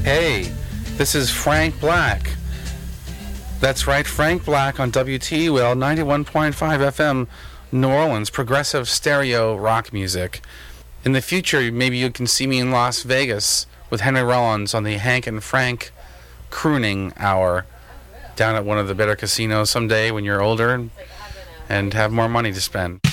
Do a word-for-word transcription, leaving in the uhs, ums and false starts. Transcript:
Hey, this is Frank Black. That's right, Frank Black on W T E W L ninety-one point five F M, New Orleans, progressive stereo rock music. In the future, maybe you can see me in Las Vegas with Henry Rollins on the Hank and Frank Crooning Hour down at one of the better casinos someday when you're older and, and have more money to spend.